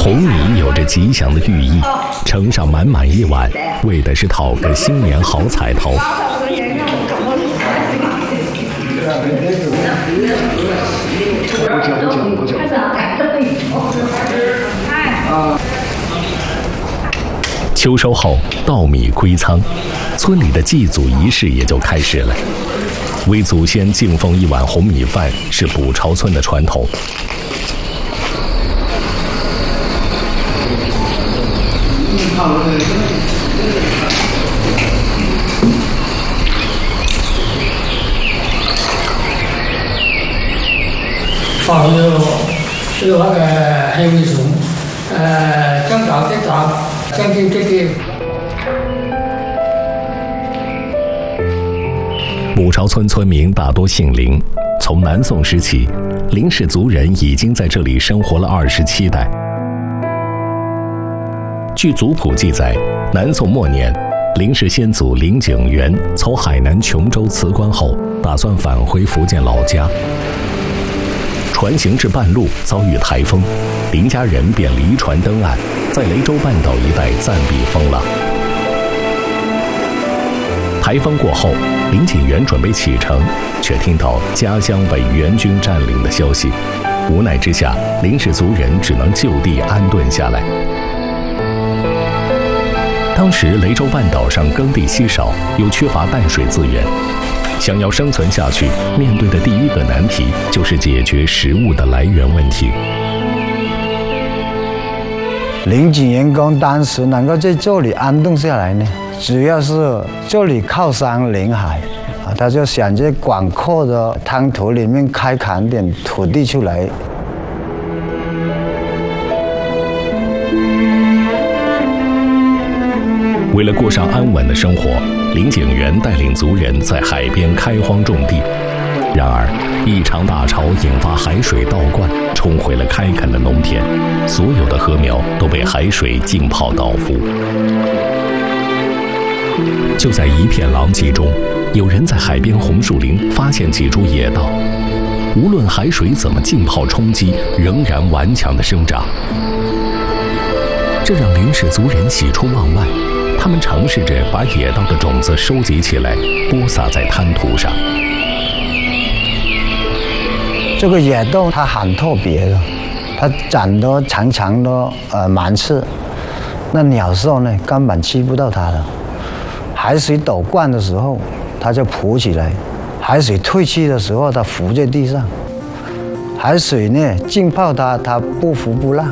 红米有着吉祥的寓意，盛上满满一碗，为的是讨个新年好彩头。秋收后，稻米归仓，村里的祭祖仪式也就开始了。为祖先敬奉一碗红米饭是卜朝村的传统。 放有那个黑味素，正常的长，将近这个。 卜朝村村民大多姓林，从南宋时起，林氏族人已经在这里生活了27代。据族谱记载，南宋末年，林氏先祖林景元从海南琼州辞官后，打算返回福建老家。船行至半路，遭遇台风，林家人便离船登岸，在雷州半岛一带暂避风浪。台风过后，林景元准备启程，却听到家乡被元军占领的消息。无奈之下，林氏族人只能就地安顿下来。当时雷州半岛上耕地稀少，又缺乏淡水资源，想要生存下去，面对的第一个难题就是解决食物的来源问题。 林景元公当时能够在这里安顿下来呢，主要是这里靠山临海啊，他就想在广阔的滩涂里面开垦点土地出来。 为了过上安稳的生活，林景元带领族人在海边开荒种地。然而，一场大潮引发海水倒灌，冲毁了开垦的农田，所有的禾苗都被海水浸泡倒伏。就在一片狼藉中，有人在海边红树林发现几株野稻，无论海水怎么浸泡冲击，仍然顽强地生长。这让林氏族人喜出望外，他们尝试着把野稻的种子收集起来，播撒在滩涂上。 这个野豆它很特别的，它长得长长的芒刺，那鸟兽呢根本吃不到它的。海水倒灌的时候，它就浮起来；海水退去的时候，它浮在地上。海水呢浸泡它，它不浮不浪。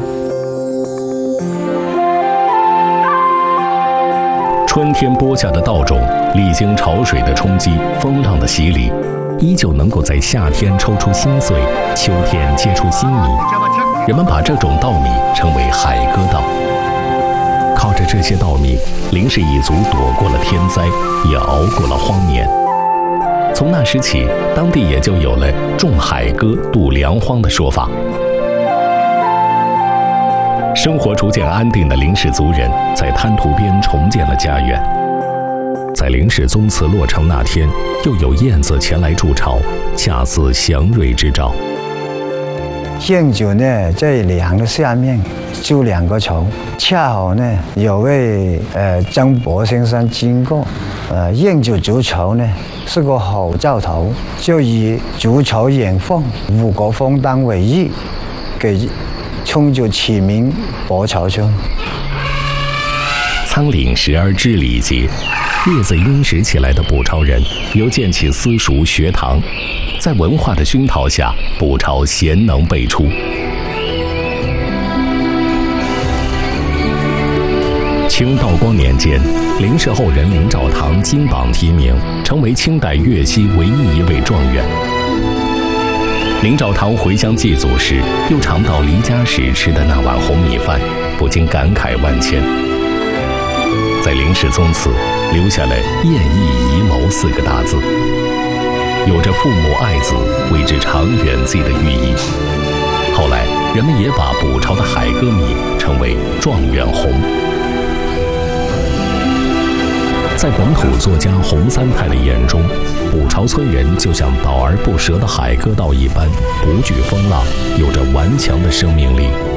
春天播下的稻种，历经潮水的冲击、风浪的洗礼，依旧能够在夏天抽出新穗，秋天结出新米。人们把这种稻米称为海歌稻。靠着这些稻米，林氏一族躲过了天灾，也熬过了荒年。从那时起，当地也就有了种海歌渡粮荒的说法。生活逐渐安定的林氏族人在滩涂边重建了家园。在林氏宗祠落成那天，又有燕子前来筑巢，恰似祥瑞之兆。 燕子呢在梁的下面筑2个巢，恰好呢有位曾伯先生经过，燕子筑巢呢是个好兆头，就以筑巢引凤、5谷丰登为意，给村子起名伯巢村。 仓廪实而知礼节，日子殷实起来的卜朝人又建起私塾学堂，在文化的熏陶下，卜朝贤能辈出。清道光年间，林氏后人林兆堂金榜题名，成为清代粤西唯一一位状元。林兆堂回乡祭祖时，又尝到离家时吃的那碗红米饭，不禁感慨万千。在林氏宗祠留下了“燕翼宜谋”4个大字，有着父母爱子、为之长远计的寓意。后来，人们也把卜朝的海歌米称为状元红。在本土作家洪三太的眼中，卜朝村人就像倒而不折的海歌稻一般，不惧风浪，有着顽强的生命力。